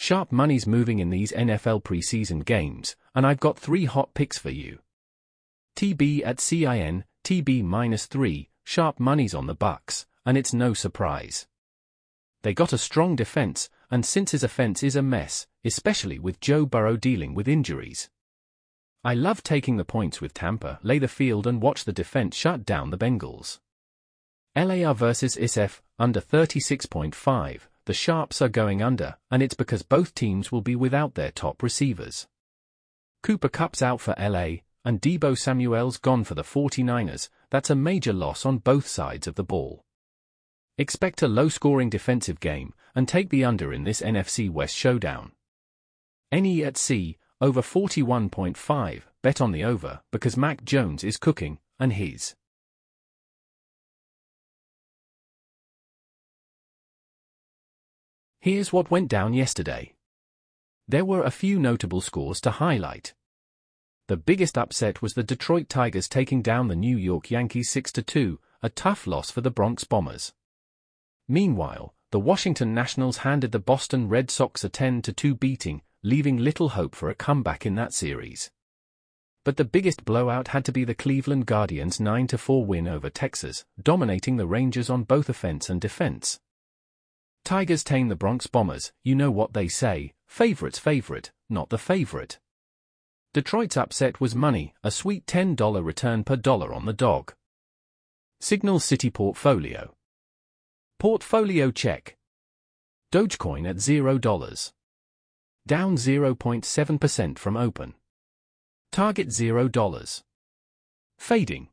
Sharp money's moving in these NFL preseason games, and I've got 3 hot picks for you. TB at CIN, TB -3, sharp money's on the Bucs, and it's no surprise. They got a strong defense, and since his offense is a mess, especially with Joe Burrow dealing with injuries. I love taking the points with Tampa. Lay the field and watch the defense shut down the Bengals. LAR versus ISF, under 36.5, the Sharps are going under, and it's because both teams will be without their top receivers. Cooper Kupp's out for LA, and Deebo Samuel's gone for the 49ers. That's a major loss on both sides of the ball. Expect a low-scoring defensive game, and take the under in this NFC West showdown. NE at C, over 41.5, bet on the over, because Mac Jones is cooking, and his. Here's what went down yesterday. There were a few notable scores to highlight. The biggest upset was the Detroit Tigers taking down the New York Yankees 6-2, a tough loss for the Bronx Bombers. Meanwhile, the Washington Nationals handed the Boston Red Sox a 10-2 beating, leaving little hope for a comeback in that series. But the biggest blowout had to be the Cleveland Guardians' 9-4 win over Texas, dominating the Rangers on both offense and defense. Tigers tame the Bronx Bombers. You know what they say, favorite's favorite, not the favorite. Detroit's upset was money, a sweet $10 return per dollar on the dog. Signal City Portfolio. Portfolio check. Dogecoin at $0. Down 0.7% from open. Target $0. Fading.